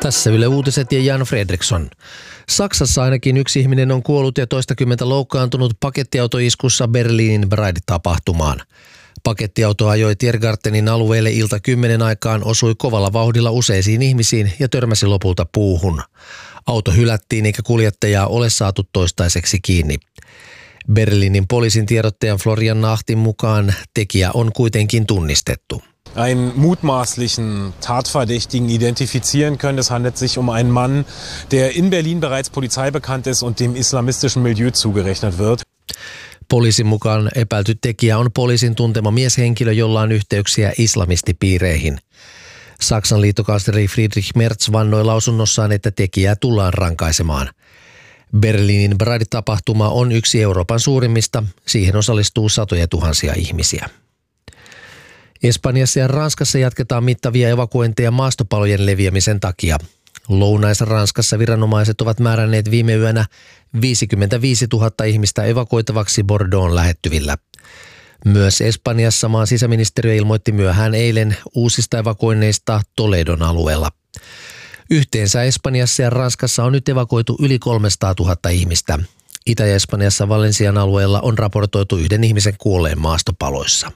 Tässä Yle Uutiset ja Jan Fredriksson. Saksassa ainakin yksi ihminen on kuollut ja toistakymmentä loukkaantunut pakettiautoiskussa Berliinin Pride-tapahtumaan. Pakettiauto ajoi Tiergartenin alueelle ilta 10 aikaan, osui kovalla vauhdilla useisiin ihmisiin ja törmäsi lopulta puuhun. Auto hylättiin eikä kuljettajaa ole saatu toistaiseksi kiinni. Berliinin poliisin tiedottajan Florian Nachtin mukaan tekijä on kuitenkin tunnistettu. Einen mutmaßlichen Tatverdächtigen identifizieren können. Es handelt sich um einen Mann, der in Berlin bereits polizeibekannt ist und dem islamistischen Milieu zugerechnet wird. Poliisin mukaan epäilty tekijä on poliisin tuntema mieshenkilö, jolla on yhteyksiä islamistipiireihin. Saksan liittokansleri Friedrich Merz vannoi lausunnossaan, että tekijää tullaan rankaisemaan. Berliinin Pride-tapahtuma on yksi Euroopan suurimmista. Siihen osallistuu satoja tuhansia ihmisiä. Espanjassa ja Ranskassa jatketaan mittavia evakuointeja maastopalojen leviämisen takia. Lounais-Ranskassa viranomaiset ovat määränneet viime yönä 55 000 ihmistä evakuoitavaksi Bordeaux'n lähettyvillä. Myös Espanjassa maan sisäministeriö ilmoitti myöhään eilen uusista evakuoinneista Toledon alueella. Yhteensä Espanjassa ja Ranskassa on nyt evakuoitu yli 300 000 ihmistä. Itä-Espanjassa Valencian alueella on raportoitu yhden ihmisen kuolleen maastopaloissa.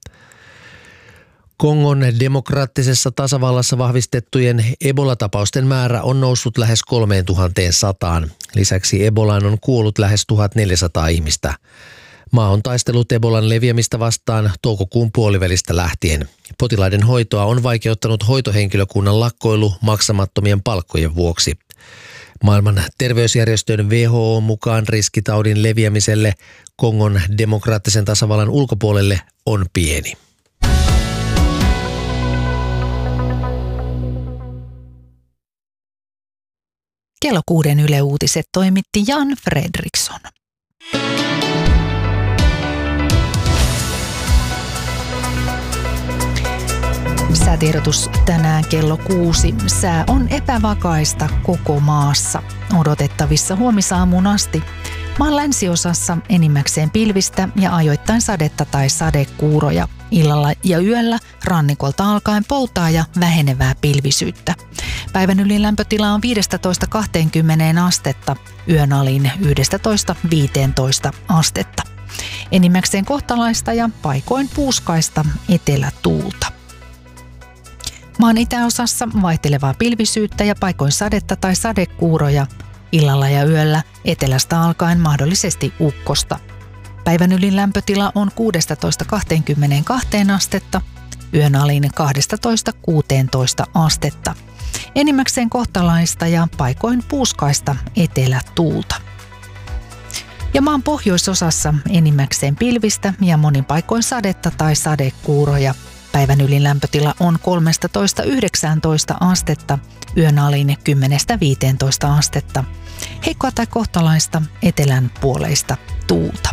Kongon demokraattisessa tasavallassa vahvistettujen Ebola-tapausten määrä on noussut lähes 3100. Lisäksi Ebolaan on kuollut lähes 1400 ihmistä. Maa on taistellut Ebolan leviämistä vastaan toukokuun puolivälistä lähtien. Potilaiden hoitoa on vaikeuttanut hoitohenkilökunnan lakkoilu maksamattomien palkkojen vuoksi. Maailman terveysjärjestön WHO mukaan riskitaudin leviämiselle Kongon demokraattisen tasavallan ulkopuolelle on pieni. Kello 6 Yle Uutiset toimitti Jan Fredriksson. Säätiedotus tänään kello 6. Sää on epävakaista koko maassa. Odotettavissa huomisaamuun asti. Maan länsiosassa enimmäkseen pilvistä ja ajoittain sadetta tai sadekuuroja. Illalla ja yöllä rannikolta alkaen poutaa ja vähenevää pilvisyyttä. Päivän ylin lämpötila on 15-20 astetta, yön alin 11-15 astetta. Enimmäkseen kohtalaista ja paikoin puuskaista etelätuulta. Maan itäosassa vaihtelevaa pilvisyyttä ja paikoin sadetta tai sadekuuroja. Illalla ja yöllä etelästä alkaen mahdollisesti ukkosta. Päivän ylin lämpötila on 16-22 astetta, yön alin 12-16 astetta. Enimmäkseen kohtalaista ja paikoin puuskaista etelätuulta. Ja maan pohjoisosassa enimmäkseen pilvistä ja monin paikoin sadetta tai sadekuuroja. Päivän ylin lämpötila on 13-19 astetta, yön alin 10-15 astetta. Heikkoa tai kohtalaista etelän puoleista tuulta.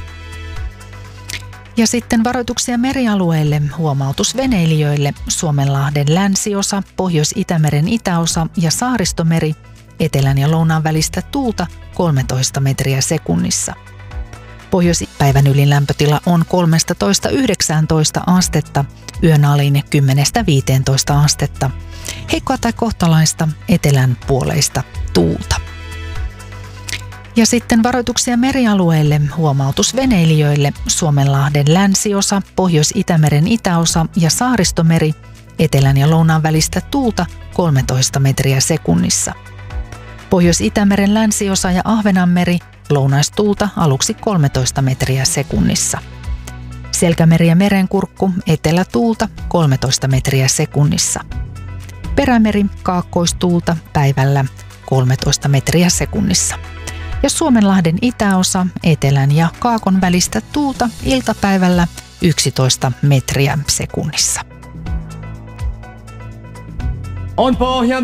Ja sitten varoituksia merialueille, huomautus veneilijöille, Suomenlahden länsiosa, Pohjois-Itämeren itäosa ja Saaristomeri, etelän ja lounaan välistä tuulta 13 metriä sekunnissa. Pohjoispäivän ylin lämpötila on 13-19 astetta, yön alin 10-15 astetta. Heikkoa tai kohtalaista etelän puoleista tuulta. Ja sitten varoituksia merialueille, huomautus veneilijöille, Suomenlahden länsiosa, Pohjois-Itämeren itäosa ja Saaristomeri, etelän ja lounaan välistä tuulta 13 metriä sekunnissa. Pohjois-Itämeren länsiosa ja Ahvenanmeri, lounaistuulta aluksi 13 metriä sekunnissa. Selkämeri ja Merenkurkku, etelätuulta 13 metriä sekunnissa. Perämeri, kaakkoistuulta päivällä 13 metriä sekunnissa. Ja Suomenlahden itäosa, etelän ja kaakon välistä tuulta iltapäivällä 11 metriä sekunnissa. On Pohjan